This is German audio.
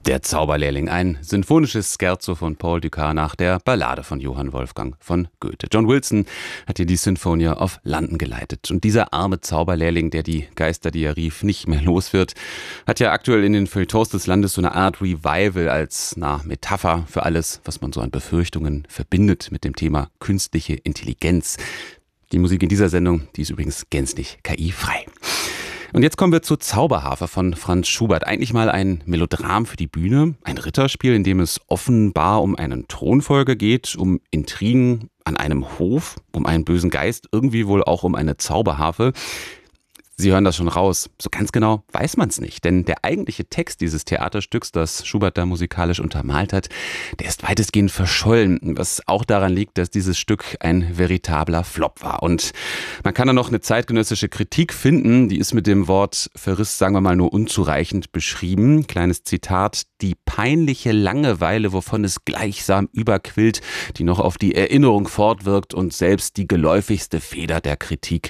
Der Zauberlehrling, ein sinfonisches Scherzo von Paul Dukas nach der Ballade von Johann Wolfgang von Goethe. John Wilson hat hier die Sinfonia of London geleitet. Und dieser arme Zauberlehrling, der die Geister, die er rief, nicht mehr los wird, hat ja aktuell in den Feuilletons des Landes so eine Art Revival als Metapher für alles, was man so an Befürchtungen verbindet mit dem Thema künstliche Intelligenz. Die Musik in dieser Sendung, die ist übrigens gänzlich KI-frei. Und jetzt kommen wir zur Zauberharfe von Franz Schubert. Eigentlich mal ein Melodram für die Bühne, ein Ritterspiel, in dem es offenbar um einen Thronfolger geht, um Intrigen an einem Hof, um einen bösen Geist, irgendwie wohl auch um eine Zauberharfe. Sie hören das schon raus. So ganz genau weiß man es nicht, denn der eigentliche Text dieses Theaterstücks, das Schubert da musikalisch untermalt hat, der ist weitestgehend verschollen, was auch daran liegt, dass dieses Stück ein veritabler Flop war. Und man kann da noch eine zeitgenössische Kritik finden, die ist mit dem Wort Verriss, sagen wir mal, nur unzureichend beschrieben. Kleines Zitat: Die peinliche Langeweile, wovon es gleichsam überquillt, die noch auf die Erinnerung fortwirkt und selbst die geläufigste Feder der Kritik